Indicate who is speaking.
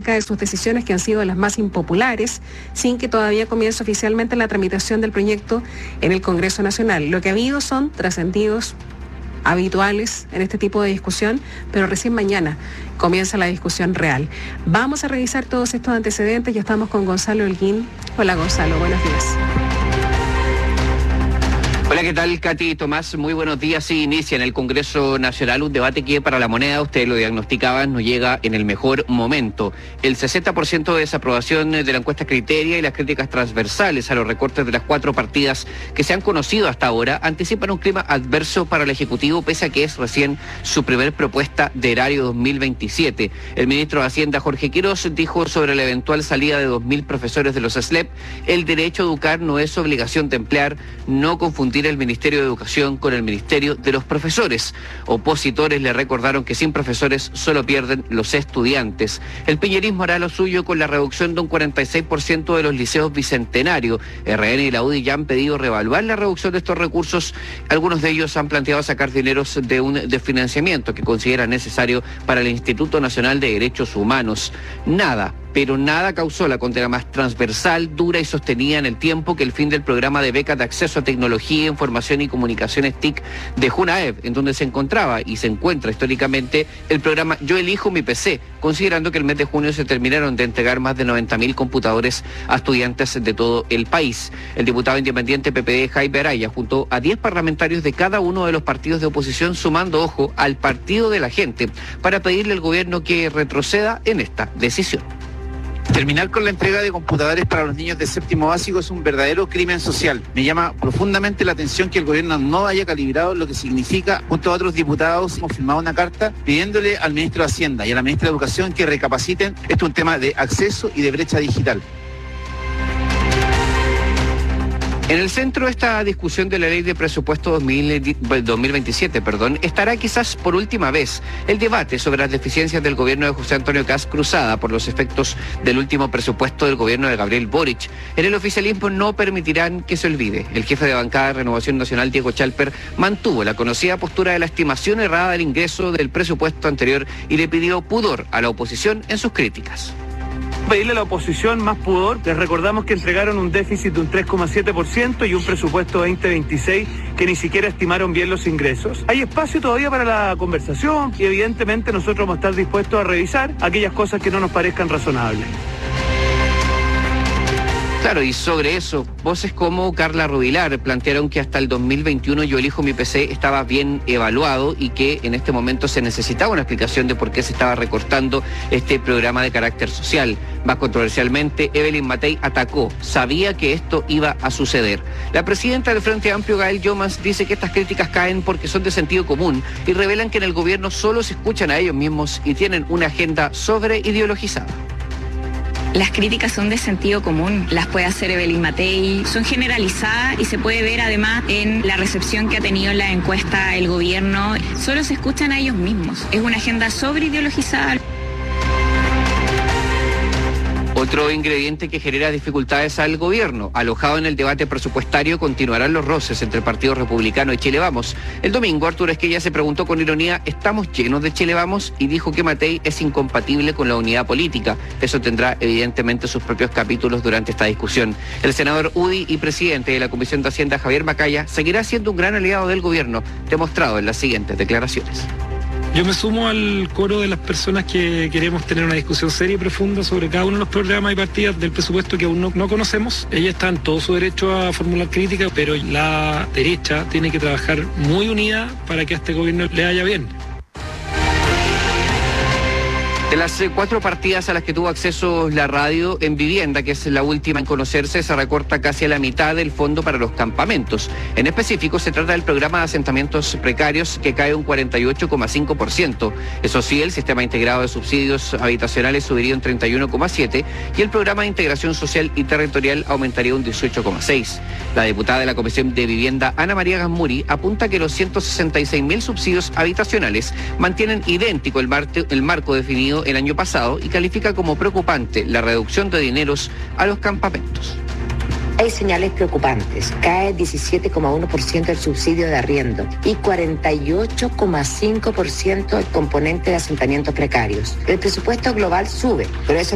Speaker 1: acerca de sus decisiones, que han sido las más impopulares, sin que todavía comience oficialmente la tramitación del proyecto en el Congreso Nacional. Lo que ha habido son trascendidos habituales en este tipo de discusión, pero recién mañana comienza la discusión real. Vamos a revisar todos estos antecedentes. Ya estamos con Gonzalo Holguín. Hola, Gonzalo, buenos días.
Speaker 2: Hola, ¿qué tal, Katy y Tomás? Muy buenos días. Sí, inicia en el Congreso Nacional un debate que para la moneda, ustedes lo diagnosticaban, nos llega en el mejor momento. El 60% de desaprobación de la encuesta Criteria y las críticas transversales a los recortes de las 4 partidas que se han conocido hasta ahora anticipan un clima adverso para el Ejecutivo, pese a que es recién su primer propuesta de erario 2027. El ministro de Hacienda, Jorge Quiroz, dijo sobre la eventual salida de 2.000 profesores de los SLEP: el derecho a educar no es obligación de emplear, no confundir el Ministerio de Educación con el Ministerio de los Profesores. Opositores le recordaron que sin profesores solo pierden los estudiantes. El piñerismo hará lo suyo con la reducción de un 46% de los liceos bicentenarios. RN y la UDI ya han pedido reevaluar la reducción de estos recursos. Algunos de ellos han planteado sacar dineros de un desfinanciamiento que consideran necesario para el Instituto Nacional de Derechos Humanos. Nada, pero nada causó la condena más transversal, dura y sostenida en el tiempo que el fin del programa de becas de acceso a tecnología, información y comunicaciones TIC de Junaev, en donde se encontraba y se encuentra históricamente el programa Yo Elijo Mi PC, considerando que el mes de junio se terminaron de entregar más de 90.000 computadores a estudiantes de todo el país. El diputado independiente PPD, Jaime Araya, junto a 10 parlamentarios de cada uno de los partidos de oposición, sumando ojo al Partido de la Gente, para pedirle al gobierno que retroceda en esta decisión.
Speaker 3: Terminar con la entrega de computadores para los niños de séptimo básico es un verdadero crimen social. Me llama profundamente la atención que el gobierno no haya calibrado lo que significa. Junto a otros diputados hemos firmado una carta pidiéndole al ministro de Hacienda y a la ministra de Educación que recapaciten. Esto es un tema de acceso y de brecha digital.
Speaker 2: En el centro de esta discusión de la ley de presupuesto 2027, estará quizás por última vez el debate sobre las deficiencias del gobierno de José Antonio Kast, cruzada por los efectos del último presupuesto del gobierno de Gabriel Boric. En el oficialismo no permitirán que se olvide. El jefe de bancada de Renovación Nacional, Diego Chalper, mantuvo la conocida postura de la estimación errada del ingreso del presupuesto anterior y le pidió pudor a la oposición en sus críticas.
Speaker 4: Pedirle a la oposición más pudor. Les recordamos que entregaron un déficit de un 3,7% y un presupuesto 2026 que ni siquiera estimaron bien los ingresos. Hay espacio todavía para la conversación y evidentemente nosotros vamos a estar dispuestos a revisar aquellas cosas que no nos parezcan razonables.
Speaker 2: Claro, y sobre eso, voces como Carla Rubilar plantearon que hasta el 2021 Yo Elijo Mi PC estaba bien evaluado y que en este momento se necesitaba una explicación de por qué se estaba recortando este programa de carácter social. Más controversialmente, Evelyn Matei atacó, sabía que esto iba a suceder. La presidenta del Frente Amplio, Gael Llomas, dice que estas críticas caen porque son de sentido común y revelan que en el gobierno solo se escuchan a ellos mismos y tienen una agenda sobreideologizada.
Speaker 5: Las críticas son de sentido común, las puede hacer Evelyn Matei, son generalizadas y se puede ver además en la recepción que ha tenido la encuesta el gobierno. Solo se escuchan a ellos mismos, es una agenda sobreideologizada.
Speaker 2: Otro ingrediente que genera dificultades al gobierno. Alojado en el debate presupuestario, continuarán los roces entre el Partido Republicano y Chile Vamos. El domingo, Arturo Esquella se preguntó con ironía: ¿estamos llenos de Chile Vamos? Y dijo que Matei es incompatible con la unidad política. Eso tendrá evidentemente sus propios capítulos durante esta discusión. El senador UDI y presidente de la Comisión de Hacienda, Javier Macaya, seguirá siendo un gran aliado del gobierno, demostrado en las siguientes declaraciones.
Speaker 6: Yo me sumo al coro de las personas que queremos tener una discusión seria y profunda sobre cada uno de los programas y partidas del presupuesto que aún no conocemos. Ella está en todo su derecho a formular críticas, pero la derecha tiene que trabajar muy unida para que a este gobierno le vaya bien.
Speaker 2: De las 4 partidas a las que tuvo acceso la radio, en vivienda, que es la última en conocerse, se recorta casi a la mitad del fondo para los campamentos. En específico, se trata del programa de asentamientos precarios, que cae un 48,5%. Eso sí, el sistema integrado de subsidios habitacionales subiría un 31,7% y el programa de integración social y territorial aumentaría un 18,6%. La diputada de la Comisión de Vivienda, Ana María Gammuri, apunta que los 166.000 subsidios habitacionales mantienen idéntico el marco definido el año pasado y califica como preocupante la reducción de dineros a los campamentos.
Speaker 7: Hay señales preocupantes. Cae 17,1% el subsidio de arriendo y 48,5% el componente de asentamientos precarios. El presupuesto global sube, pero eso